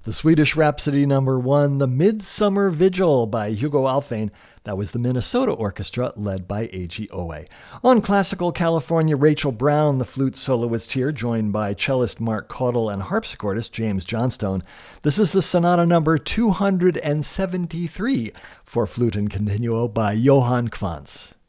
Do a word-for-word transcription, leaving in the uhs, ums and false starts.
The Swedish Rhapsody number one, The Midsummer Vigil by Hugo Alfvén. That was the Minnesota Orchestra led by Eiji Oe. On Classical California, Rachel Brown, the flute soloist here, joined by cellist Mark Caudle and harpsichordist James Johnstone. This is the Sonata number two hundred seventy-three for flute and continuo by Johann Quantz.